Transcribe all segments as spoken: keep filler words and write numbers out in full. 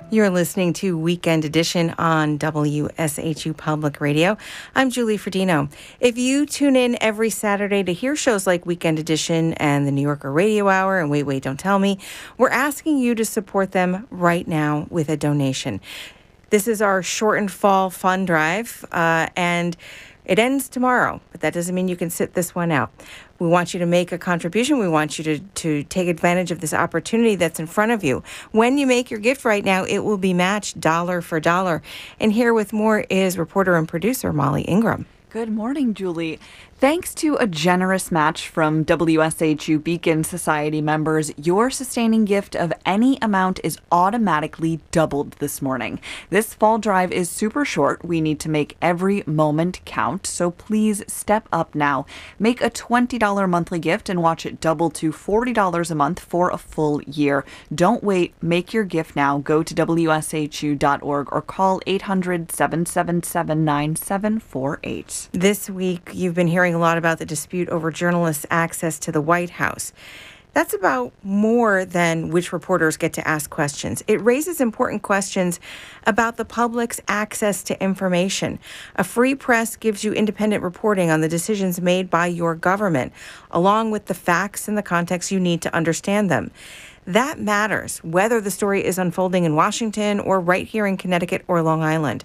You're listening to Weekend Edition on W S H U Public Radio. I'm Julie Ferdino. If you tune in every Saturday to hear shows like Weekend Edition and the New Yorker Radio Hour and Wait, Wait, Don't Tell Me, we're asking you to support them right now with a donation. This is our shortened fall fund drive, uh, and it ends tomorrow, but that doesn't mean you can sit this one out. We want you to make a contribution. We want you to, to take advantage of this opportunity that's in front of you. When you make your gift right now, it will be matched dollar for dollar. And here with more is reporter and producer Molly Ingram. Good morning, Julie. Thanks to a generous match from W S H U Beacon Society members, your sustaining gift of any amount is automatically doubled this morning. This fall drive is super short. We need to make every moment count, so please step up now. Make a twenty dollars monthly gift and watch it double to forty dollars a month for a full year. Don't wait. Make your gift now. Go to W S H U dot org or call eight hundred, seven seven seven, nine seven four eight. This week, you've been hearing a lot about the dispute over journalists' access to the White House. That's about more than which reporters get to ask questions. It raises important questions about the public's access to information. A free press gives you independent reporting on the decisions made by your government, along with the facts and the context you need to understand them. That matters, whether the story is unfolding in Washington or right here in Connecticut or Long Island.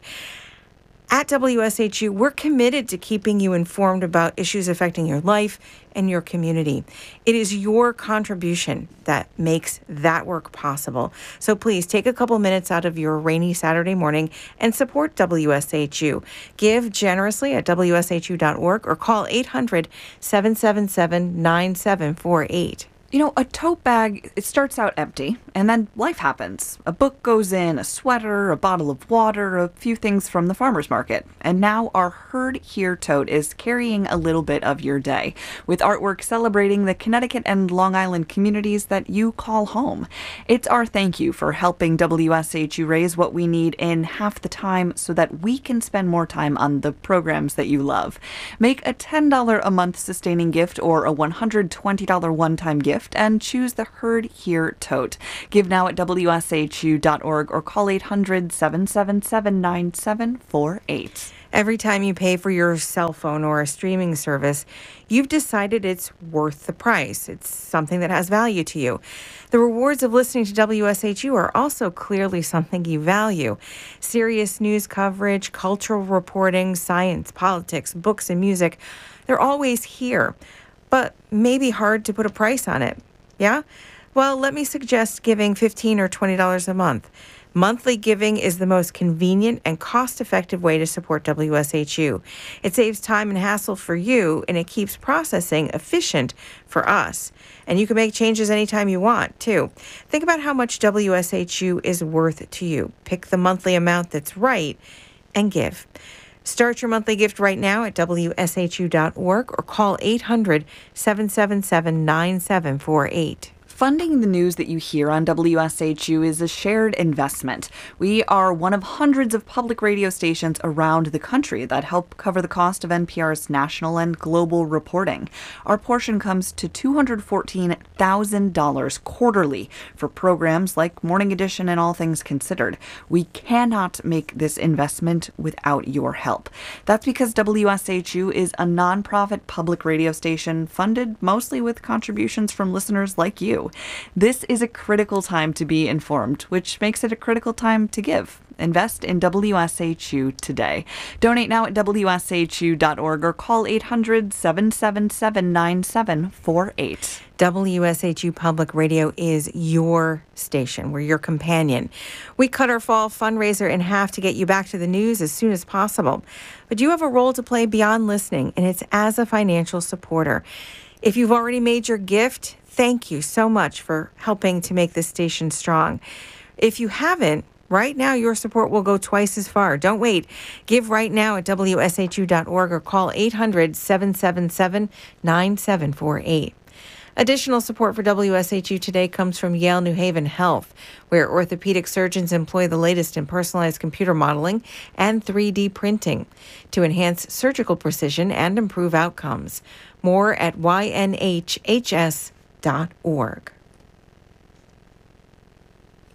At W S H U, we're committed to keeping you informed about issues affecting your life and your community. It is your contribution that makes that work possible. So please take a couple minutes out of your rainy Saturday morning and support W S H U. Give generously at W S H U dot org or call eight hundred, seven seven seven, nine seven four eight. You know, a tote bag, it starts out empty, and then life happens. A book goes in, a sweater, a bottle of water, a few things from the farmer's market. And now our Heard Here tote is carrying a little bit of your day, with artwork celebrating the Connecticut and Long Island communities that you call home. It's our thank you for helping W S H U raise what we need in half the time so that we can spend more time on the programs that you love. Make a ten dollars a month sustaining gift or a one hundred twenty dollars one-time gift and choose the Heard Here tote. Give now at W S H U dot org or call eight hundred, seven seven seven, nine seven four eight. Every time you pay for your cell phone or a streaming service, you've decided it's worth the price. It's something that has value to you. The rewards of listening to W S H U are also clearly something you value. Serious news coverage, cultural reporting, science, politics, books, and music, they're always here, but maybe hard to put a price on it. Yeah? Well, let me suggest giving fifteen dollars or twenty dollars a month. Monthly giving is the most convenient and cost-effective way to support W S H U. It saves time and hassle for you, and it keeps processing efficient for us. And you can make changes anytime you want, too. Think about how much W S H U is worth to you. Pick the monthly amount that's right and give. Start your monthly gift right now at W S H U dot org or call eight hundred, seven seven seven, nine seven four eight. Funding the news that you hear on W S H U is a shared investment. We are one of hundreds of public radio stations around the country that help cover the cost of N P R's national and global reporting. Our portion comes to two hundred fourteen thousand dollars quarterly for programs like Morning Edition and All Things Considered. We cannot make this investment without your help. That's because W S H U is a nonprofit public radio station funded mostly with contributions from listeners like you. This is a critical time to be informed, which makes it a critical time to give. Invest in W S H U today. Donate now at W S H U dot org or call eight hundred, seven seven seven, nine seven four eight. W S H U Public Radio is your station. We're your companion. We cut our fall fundraiser in half to get you back to the news as soon as possible. But you have a role to play beyond listening, and it's as a financial supporter. If you've already made your gift, thank you so much for helping to make this station strong. If you haven't, right now your support will go twice as far. Don't wait. Give right now at W S H U dot org or call eight hundred, seven seven seven, nine seven four eight. Additional support for W S H U today comes from Yale New Haven Health, where orthopedic surgeons employ the latest in personalized computer modeling and three D printing to enhance surgical precision and improve outcomes. More at Y N H H S dot org.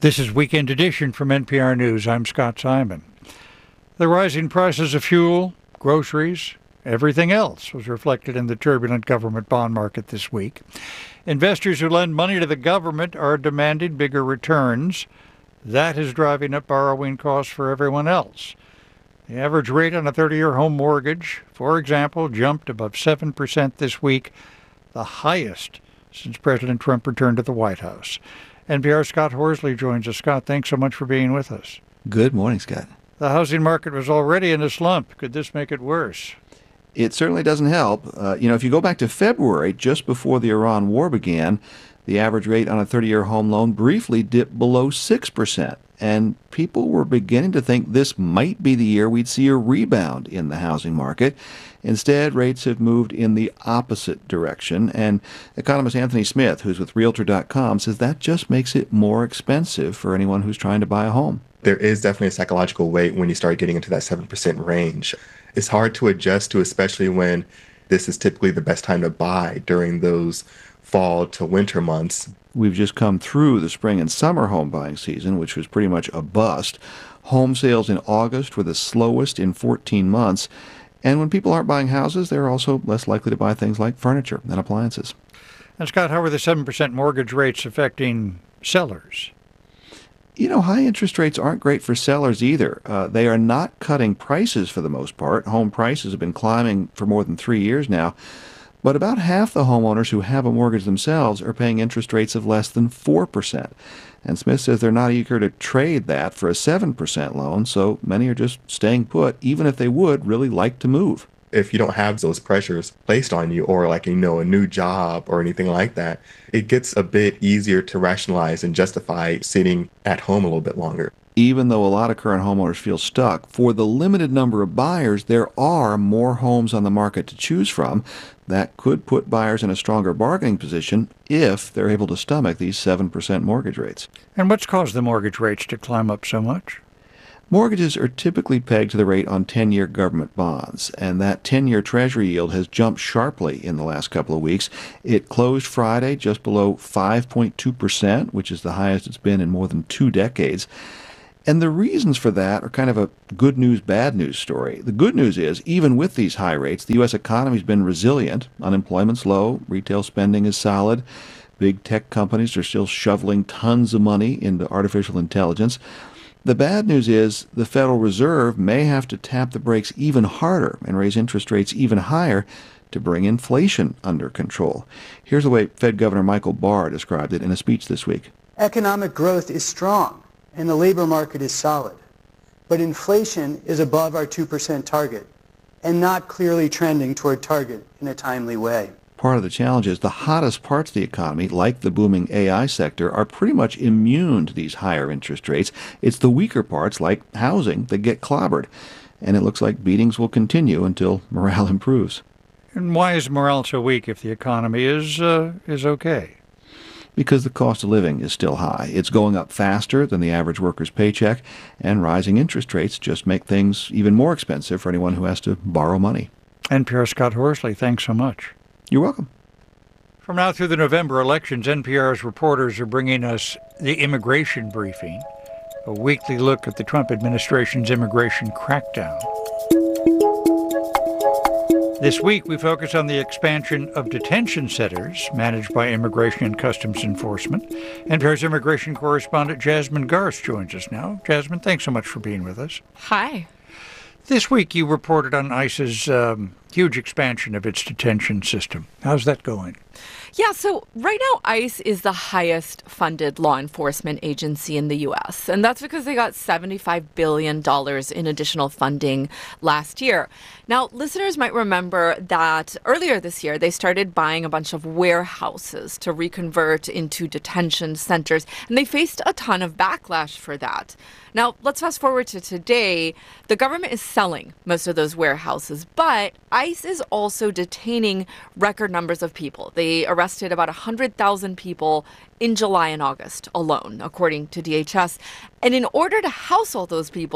This is Weekend Edition from N P R News. I'm Scott Simon. The rising prices of fuel, groceries, everything else was reflected in the turbulent government bond market this week. Investors who lend money to the government are demanding bigger returns. That is driving up borrowing costs for everyone else. The average rate on a thirty-year home mortgage, for example, jumped above seven percent this week, the highest since President Trump returned to the White House. N P R's Scott Horsley joins us. Scott, thanks so much for being with us. Good morning, Scott. The housing market was already in a slump. Could this make it worse? It certainly doesn't help. Uh, you know, if you go back to February, just before the Iran war began, the average rate on a thirty-year home loan briefly dipped below six percent. And people were beginning to think this might be the year we'd see a rebound in the housing market. Instead, rates have moved in the opposite direction. And economist Anthony Smith, who's with Realtor dot com, says that just makes it more expensive for anyone who's trying to buy a home. There is definitely a psychological weight when you start getting into that seven percent range. It's hard to adjust to, especially when this is typically the best time to buy during those fall to winter months. We've just come through the spring and summer home buying season, which was pretty much a bust. Home sales in August were the slowest in fourteen months. And when people aren't buying houses, they're also less likely to buy things like furniture and appliances. And Scott, how are the seven percent mortgage rates affecting sellers? You know, high interest rates aren't great for sellers either. Uh, they are not cutting prices for the most part. Home prices have been climbing for more than three years now. But about half the homeowners who have a mortgage themselves are paying interest rates of less than four percent. And Smith says they're not eager to trade that for a seven percent loan, so many are just staying put, even if they would really like to move. If you don't have those pressures placed on you, or like, you know, a new job or anything like that, it gets a bit easier to rationalize and justify sitting at home a little bit longer. Even though a lot of current homeowners feel stuck, for the limited number of buyers, there are more homes on the market to choose from. That could put buyers in a stronger bargaining position if they're able to stomach these seven percent mortgage rates. And what's caused the mortgage rates to climb up so much? Mortgages are typically pegged to the rate on ten-year government bonds, and that ten-year Treasury yield has jumped sharply in the last couple of weeks. It closed Friday just below five point two percent, which is the highest it's been in more than two decades. And the reasons for that are kind of a good news, bad news story. The good news is, even with these high rates, the U S economy's been resilient. Unemployment's low, retail spending is solid, big tech companies are still shoveling tons of money into artificial intelligence. The bad news is the Federal Reserve may have to tap the brakes even harder and raise interest rates even higher to bring inflation under control. Here's the way Fed Governor Michael Barr described it in a speech this week. Economic growth is strong and the labor market is solid, but inflation is above our two percent target and not clearly trending toward target in a timely way. Part of the challenge is the hottest parts of the economy, like the booming A I sector, are pretty much immune to these higher interest rates. It's the weaker parts, like housing, that get clobbered. And it looks like beatings will continue until morale improves. And why is morale so weak if the economy is uh, is okay? Because the cost of living is still high. It's going up faster than the average worker's paycheck, and rising interest rates just make things even more expensive for anyone who has to borrow money. N P R's Scott Horsley, thanks so much. You're welcome. From now through the November elections, N P R's reporters are bringing us the Immigration Briefing, a weekly look at the Trump administration's immigration crackdown. This week, we focus on the expansion of detention centers managed by Immigration and Customs Enforcement. N P R's immigration correspondent Jasmine Garst joins us now. Jasmine, thanks so much for being with us. Hi. This week, you reported on ICE's um, huge expansion of its detention system. How's that going? Yeah, so right now, ICE is the highest funded law enforcement agency in the U S, and that's because they got seventy-five billion dollars in additional funding last year. Now, listeners might remember that earlier this year, they started buying a bunch of warehouses to reconvert into detention centers, and they faced a ton of backlash for that. Now, let's fast forward to today. The government is selling most of those warehouses, but ICE is also detaining record numbers of people. They arrested about one hundred thousand people in July and August alone, according to D H S. And in order to house all those people,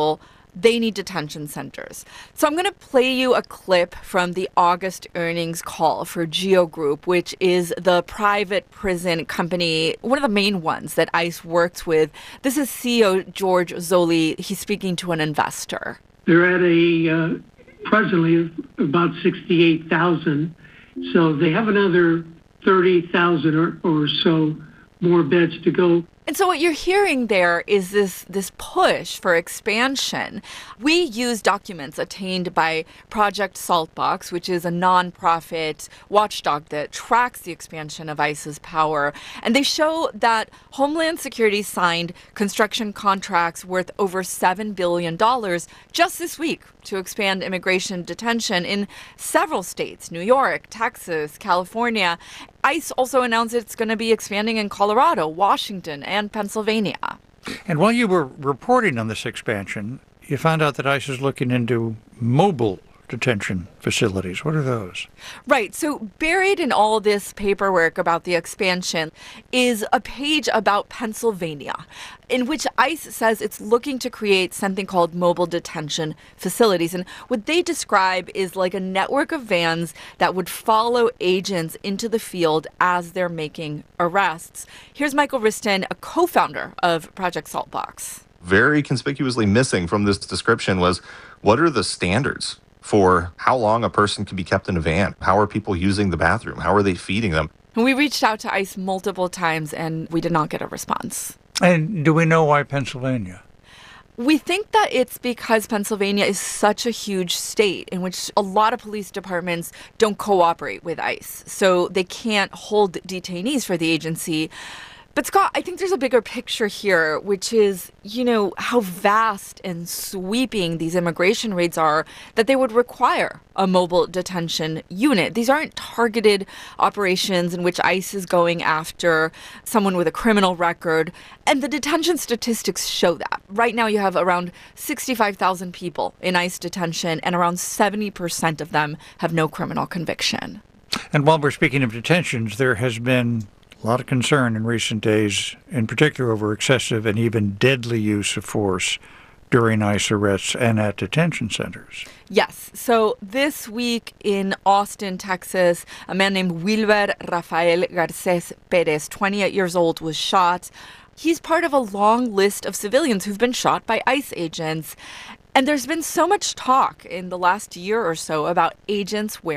they need detention centers. So I'm going to play you a clip from the August earnings call for Geo Group, which is the private prison company, one of the main ones that ICE works with. This is C E O George Zoley. He's speaking to an investor. They're at a uh, presently about sixty-eight thousand. So they have another thirty thousand or, or so more beds to go. And so what you're hearing there is this this push for expansion. We use documents attained by Project Saltbox, which is a nonprofit watchdog that tracks the expansion of ICE's power. And they show that Homeland Security signed construction contracts worth over seven billion dollars just this week to expand immigration detention in several states, New York, Texas, California. ICE also announced it's going to be expanding in Colorado, Washington, and Pennsylvania. And while you were reporting on this expansion, you found out that ICE is looking into mobile detention facilities. What are those? Right. So buried in all this paperwork about the expansion is a page about Pennsylvania, in which ICE says it's looking to create something called mobile detention facilities. And what they describe is like a network of vans that would follow agents into the field as they're making arrests. Here's Michael Wriston, a co-founder of Project Saltbox. Very conspicuously missing from this description was, what are the standards for how long a person can be kept in a van? How are people using the bathroom? How are they feeding them? We reached out to ICE multiple times and we did not get a response. And do we know why Pennsylvania? We think that it's because Pennsylvania is such a huge state in which a lot of police departments don't cooperate with ICE, so they can't hold detainees for the agency. But Scott, I think there's a bigger picture here, which is, you know, how vast and sweeping these immigration raids are that they would require a mobile detention unit. These aren't targeted operations in which ICE is going after someone with a criminal record. And the detention statistics show that. Right now you have around sixty-five thousand people in ICE detention, and around seventy percent of them have no criminal conviction. And while we're speaking of detentions, there has been a lot of concern in recent days, in particular over excessive and even deadly use of force during ICE arrests and at detention centers. Yes. So this week in Austin, Texas, a man named Wilber Rafael Garces Perez, twenty-eight years old, was shot. He's part of a long list of civilians who've been shot by ICE agents. And there's been so much talk in the last year or so about agents wearing